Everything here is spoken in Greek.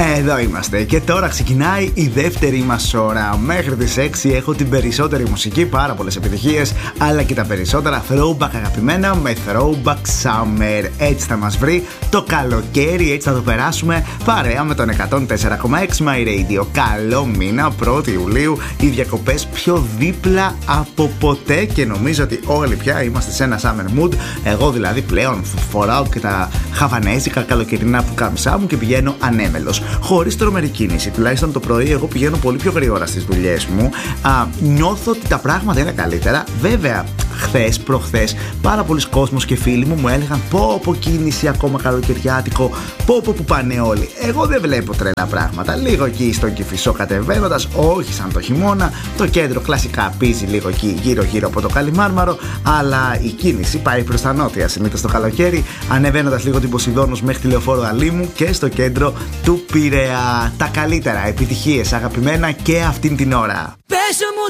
Εδώ είμαστε και τώρα ξεκινάει η δεύτερη μας ώρα. Μέχρι τις 6 έχω την περισσότερη μουσική, πάρα πολλές επιτυχίες, αλλά και τα περισσότερα throwback αγαπημένα με throwback summer. Έτσι θα μας βρει το καλοκαίρι, έτσι θα το περάσουμε παρέα με τον 104,6 My Radio. Καλό μήνα, 1η Ιουλίου, οι διακοπές πιο δίπλα από ποτέ και νομίζω ότι όλοι πια είμαστε σε ένα summer mood. Εγώ δηλαδή πλέον φοράω και τα χαβανέζικα καλοκαιρινά πουκάμισά μου και πηγαίνω ανέμελος. Χωρίς τρομερή κίνηση, τουλάχιστον το πρωί εγώ πηγαίνω πολύ πιο γρήγορα στις δουλειές μου. Νιώθω ότι τα πράγματα είναι καλύτερα. Βέβαια, χθες, προχθές, πάρα πολλοί κόσμος και φίλοι μου έλεγαν πω κίνηση ακόμα καλοκαιριάτικο, πω που πάνε όλοι. Εγώ δεν βλέπω τρελά πράγματα. Λίγο εκεί στον Κηφισό κατεβαίνοντας, όχι σαν το χειμώνα. Το κέντρο κλασικά πίζει λίγο εκεί γύρω-γύρω από το Καλιμάρμαρο, αλλά η κίνηση πάει προς τα νότια συνήθως το καλοκαίρι, ανεβαίνοντας λίγο την Ποσειδώνος μέχρι τη Λεωφόρο Αλήμου και στο κέντρο του Πειραιά. Τα καλύτερα επιτυχίες αγαπημένα και αυτήν την ώρα. Πες μου